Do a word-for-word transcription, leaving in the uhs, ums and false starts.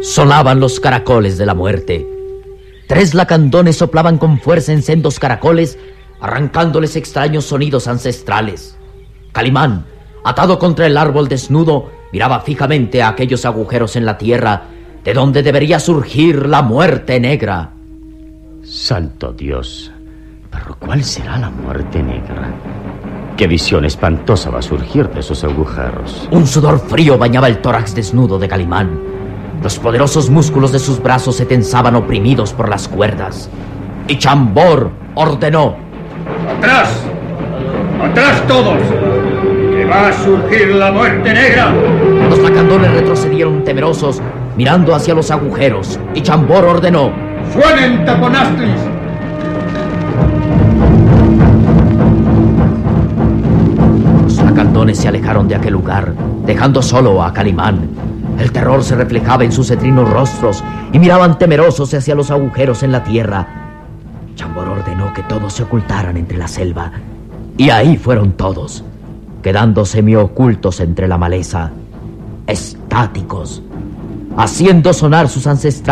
Sonaban los caracoles de la muerte. Tres lacandones soplaban con fuerza en sendos caracoles, arrancándoles extraños sonidos ancestrales. Calimán, atado contra el árbol desnudo, miraba fijamente a aquellos agujeros en la tierra, de donde debería surgir la muerte negra. Santo Dios, pero ¿cuál será la muerte negra? ¿Qué visión espantosa va a surgir de esos agujeros? Un sudor frío bañaba el tórax desnudo de Calimán. Los poderosos músculos de sus brazos se tensaban oprimidos por las cuerdas. Y Chambord ordenó: ¡Atrás! ¡Atrás todos! ¡Que va a surgir la muerte negra! Los lacandones retrocedieron temerosos, mirando hacia los agujeros, y Chambord ordenó: ¡Suenen taponastris! Los lacandones se alejaron de aquel lugar, dejando solo a Calimán. El terror se reflejaba en sus cetrinos rostros y miraban temerosos hacia los agujeros en la tierra. Chambord ordenó que todos se ocultaran entre la selva, y ahí fueron todos, quedando semiocultos entre la maleza, estáticos, haciendo sonar sus ancestrales